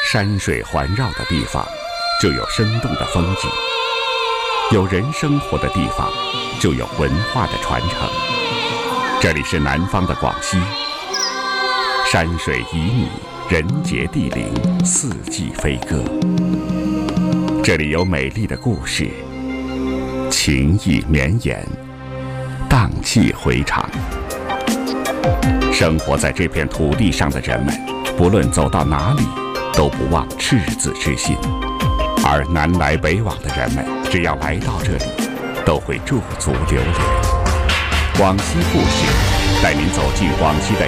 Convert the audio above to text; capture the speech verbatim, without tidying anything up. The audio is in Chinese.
山水环绕的地方，就有生动的风景；有人生活的地方，就有文化的传承。这里是南方的广西，山水旖旎，人杰地灵，四季飞歌。这里有美丽的故事，情意绵延，荡气回肠。生活在这片土地上的人们，不论走到哪里，都不忘赤子之心。而南来北往的人们，只要来到这里，都会驻足留恋。广西故事，带您走进广西的